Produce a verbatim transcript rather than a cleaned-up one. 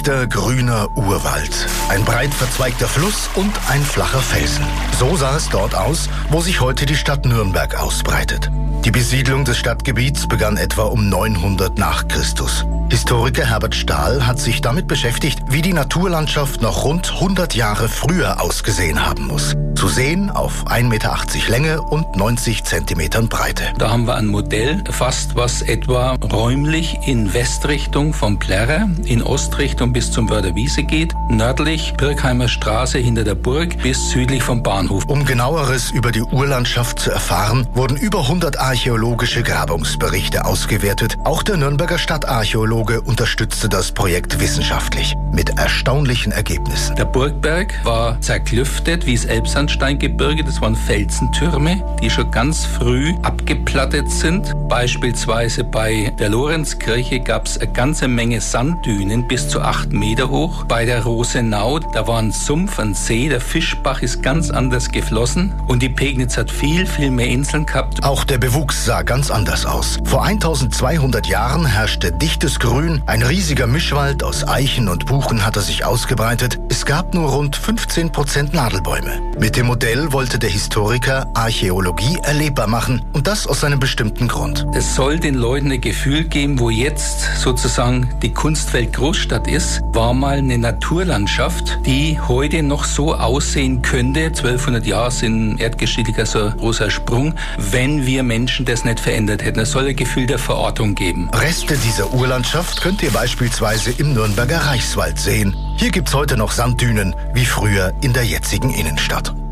dichter, grüner Urwald, ein breit verzweigter Fluss und ein flacher Felsen. So sah es dort aus, wo sich heute die Stadt Nürnberg ausbreitet. Die Besiedlung des Stadtgebiets begann etwa um neunhundert nach Christus. Historiker Herbert Stahl hat sich damit beschäftigt, wie die Naturlandschaft noch rund hundert Jahre früher ausgesehen haben muss. Zu sehen auf ein Meter achtzig Länge und neunzig Zentimetern Breite. Da haben wir ein Modell erfasst, was etwa räumlich in Westrichtung vom Plärrer, in Ostrichtung bis zum Wörderwiese geht, nördlich Birkheimer Straße hinter der Burg bis südlich vom Bahnhof. Um genaueres über die Urlandschaft zu erfahren, wurden über hundert archäologische Grabungsberichte ausgewertet. Auch der Nürnberger Stadtarchäologe unterstützte das Projekt wissenschaftlich mit erstaunlichen Ergebnissen. Der Burgberg war zerklüftet wie das Elbsandsteingebirge. Das waren Felsentürme, die schon ganz früh abgeplattet sind. Beispielsweise bei der Lorenzkirche gab es eine ganze Menge Sanddünen bis zu acht Meter hoch. Bei der Rosenau, da war ein Sumpf, ein See, der Fischbach ist ganz anders geflossen und die Pegnitz hat viel, viel mehr Inseln gehabt. Auch der Bewuchs sah ganz anders aus. Vor eintausendzweihundert Jahren herrschte dichtes Grün, ein riesiger Mischwald aus Eichen und Buchen hatte sich ausgebreitet. Es gab nur rund fünfzehn Prozent Nadelbäume. Mit dem Modell wollte der Historiker Archäologie erlebbar machen und das aus einem bestimmten Grund. Es soll den Leuten ein Gefühl geben, wo jetzt sozusagen die Kunstwelt Großstadt ist, war mal eine Naturlandschaft, die heute noch so aussehen könnte. zwölfhundert Jahre sind erdgeschichtlicher so ein großer Sprung, wenn wir Menschen das nicht verändert hätten. Es soll ein Gefühl der Verortung geben. Reste dieser Urlandschaft könnt ihr beispielsweise im Nürnberger Reichswald sehen. Hier gibt's heute noch Sanddünen, wie früher in der jetzigen Innenstadt.